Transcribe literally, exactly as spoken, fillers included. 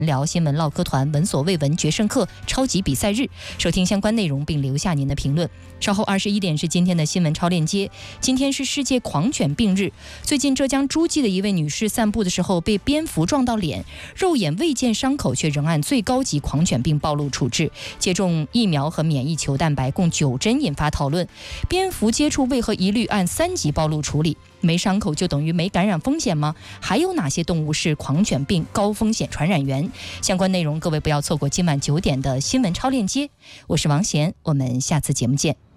聊新闻唠嗑团闻所未闻决胜课超级比赛日，收听相关内容并留下您的评论。稍后二十一点是今天的新闻超链接。今天是世界狂犬病日。最近浙江诸暨的一位女士散步的时候被蝙蝠撞到脸，肉眼未见伤口，却仍按最高级狂犬病暴露处置，接种疫苗和免疫球蛋白共九针，引发讨论。蝙蝠接触为何一律按三级暴露处理？没伤口就等于没感染风险吗？还有哪些动物是狂犬病高风险传染源？相关内容各位不要错过今晚九点的新闻超链接。我是王贤，我们下次节目见。